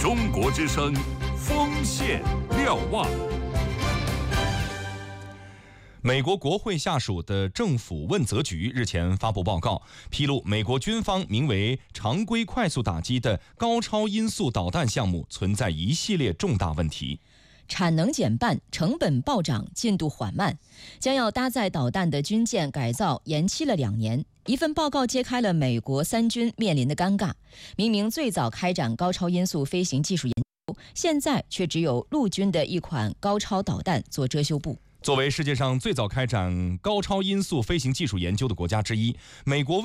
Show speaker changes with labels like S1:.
S1: 中国之声，锋线瞭望。
S2: 美国国会下属的政府问责局日前发布报告，披露美国军方名为“常规快速打击”的高超音速导弹项目存在一系列重大问题。
S3: 产能减半，成本暴涨，进度缓慢，将要搭载导弹的军舰改造延期了2年。一份报告揭开了美国三军面临的尴尬：明明最早开展高超音速飞行技术研究，现在却只有陆军的一款高超导弹做遮羞布。
S2: 作为世界上最早开展高超音速飞行技术研究的国家之一，美国